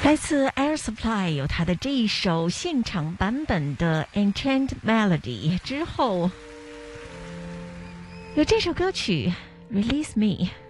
来自 Air Supply 有他的这一首现场版本的 Enchanted Melody 之后，有这首歌曲 Release Me。